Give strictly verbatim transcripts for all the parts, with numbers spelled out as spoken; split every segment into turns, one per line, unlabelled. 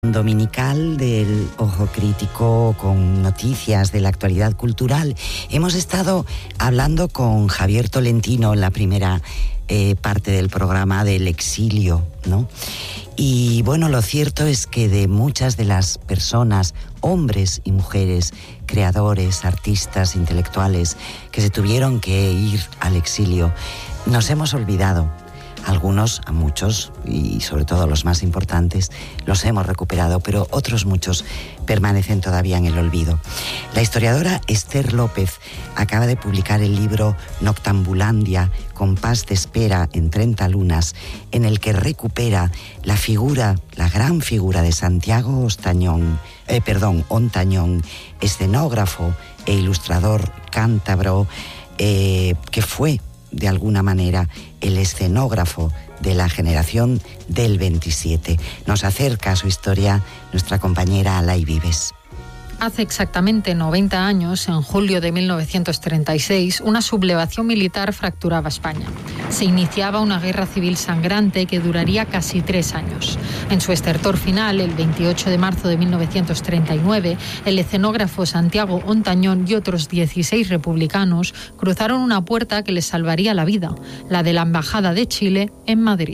Dominical del Ojo Crítico con noticias de la actualidad cultural. Hemos estado hablando con Javier Tolentino en la primera eh, parte del programa del exilio, ¿no? Y bueno, lo cierto es que de muchas de las personas, hombres y mujeres, creadores, artistas, intelectuales, que se tuvieron que ir al exilio, nos hemos olvidado. Algunos, a muchos, y sobre todo los más importantes, los hemos recuperado, pero otros muchos permanecen todavía en el olvido. La historiadora Esther López acaba de publicar el libro Noctambulandia, compás de espera en treinta lunas, en el que recupera la figura, la gran figura de Santiago Ostañón, eh, perdón, Ontañón, escenógrafo e ilustrador cántabro, eh, que fue de alguna manera el escenógrafo de la generación del veintisiete. Nos acerca a su historia nuestra compañera Alay Vives.
Hace exactamente noventa años, en julio de mil novecientos treinta y seis, una sublevación militar fracturaba España. Se iniciaba una guerra civil sangrante que duraría casi tres años. En su estertor final, el veintiocho de marzo de mil novecientos treinta y nueve, el escenógrafo Santiago Ontañón y otros dieciséis republicanos cruzaron una puerta que les salvaría la vida, la de la Embajada de Chile en Madrid.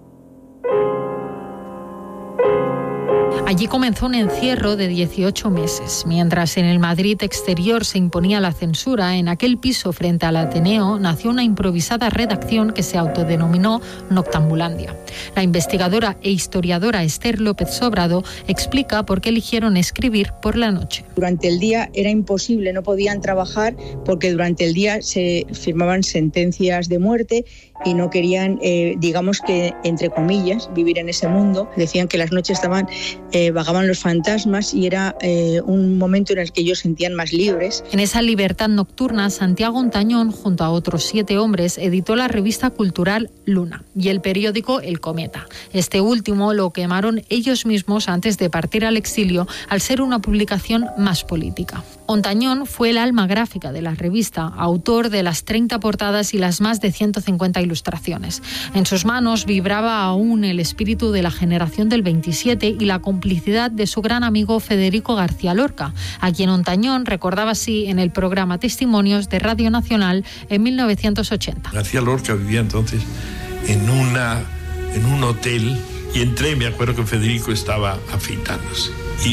Allí comenzó un encierro de dieciocho meses. Mientras en el Madrid exterior se imponía la censura, en aquel piso frente al Ateneo nació una improvisada redacción que se autodenominó Noctambulandia. La investigadora e historiadora Esther López Sobrado explica por qué eligieron escribir por la noche.
Durante el día era imposible, no podían trabajar porque durante el día se firmaban sentencias de muerte y no querían, eh, digamos que, entre comillas, vivir en ese mundo. Decían que las noches estaban, eh, vagaban los fantasmas y era eh, un momento en el que ellos sentían más libres.
En esa libertad nocturna, Santiago Ontañón, junto a otros siete hombres, editó la revista cultural Luna y el periódico El Cometa. Este último lo quemaron ellos mismos antes de partir al exilio, al ser una publicación más política. Ontañón fue el alma gráfica de la revista, autor de las treinta portadas y las más de ciento cincuenta ilustraciones. En sus manos vibraba aún el espíritu de la generación del veintisiete y la complicidad de su gran amigo Federico García Lorca, a quien Ontañón recordaba así en el programa Testimonios de Radio Nacional en mil novecientos ochenta.
García Lorca vivía entonces en, una, en un hotel y entré, me acuerdo que Federico estaba afeitándose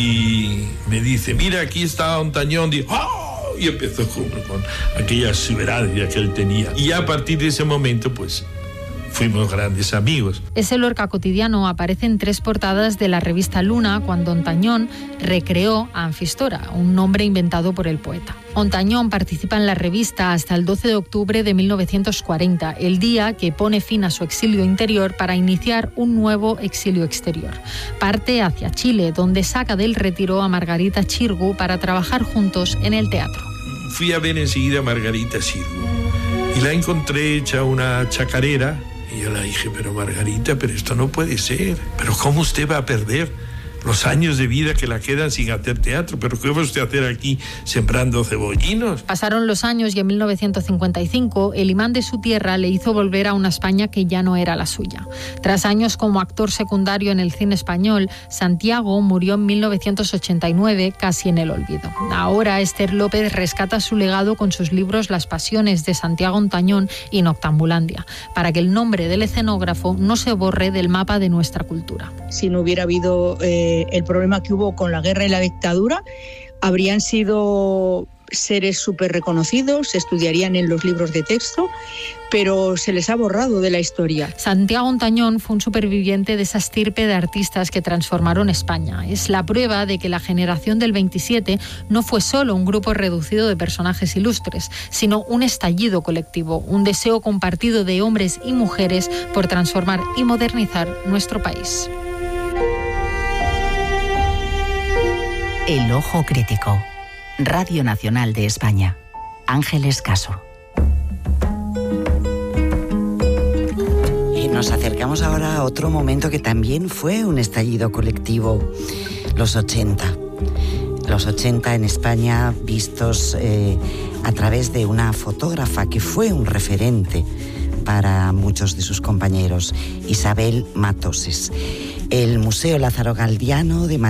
y me dice, mira, aquí está Ontañón. Digo, ¡oh! Y empezó con, con aquella exuberancia que él tenía. Y a partir de ese momento, pues, fuimos grandes amigos.
Ese Lorca cotidiano aparece en tres portadas de la revista Luna cuando Ontañón recreó a Anfistora, un nombre inventado por el poeta. Ontañón participa en la revista hasta el doce de octubre de mil novecientos cuarenta, el día que pone fin a su exilio interior para iniciar un nuevo exilio exterior. Parte hacia Chile, donde saca del retiro a Margarita Xirgu para trabajar juntos en el teatro.
Fui a ver enseguida a Margarita Xirgu y la encontré hecha una chacarera. Y yo le dije, pero Margarita, pero esto no puede ser. ¿Pero cómo usted va a perder los años de vida que la quedan sin hacer teatro? ¿Pero qué va usted a hacer aquí sembrando cebollinos?
Pasaron los años y en mil novecientos cincuenta y cinco el imán de su tierra le hizo volver a una España que ya no era la suya. Tras años como actor secundario en el cine español, Santiago murió en mil novecientos ochenta y nueve, casi en el olvido. Ahora Esther López rescata su legado con sus libros Las pasiones de Santiago Ontañón y Noctambulandia, para que el nombre del escenógrafo no se borre del mapa de nuestra cultura.
Si no hubiera habido eh, el problema que hubo con la guerra y la dictadura, habrían sido seres súper reconocidos, se estudiarían en los libros de texto, pero se les ha borrado de la historia.
Santiago Ontañón fue un superviviente de esa estirpe de artistas que transformaron España. Es la prueba de que la generación del veintisiete no fue solo un grupo reducido de personajes ilustres, sino un estallido colectivo, un deseo compartido de hombres y mujeres por transformar y modernizar nuestro país.
El Ojo Crítico. Radio Nacional de España. Ángeles Caso. Y nos acercamos ahora a otro momento que también fue un estallido colectivo, los ochenta. Los ochenta en España vistos eh, a través de una fotógrafa que fue un referente para muchos de sus compañeros, Isabel Matoses. El Museo Lázaro Galdiano de Madrid